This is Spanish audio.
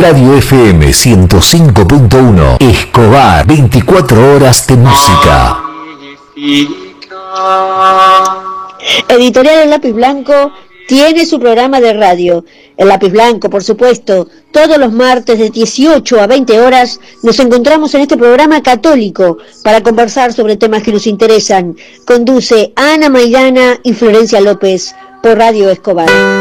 Radio FM 105.1. Escobar, 24 horas de música. Editorial El Lápiz Blanco tiene su programa de radio. El Lápiz Blanco, por supuesto, todos los martes de 18 a 20 horas nos encontramos en este programa católico para conversar sobre temas que nos interesan. Conduce Ana Maidana y Florencia López por Radio Escobar.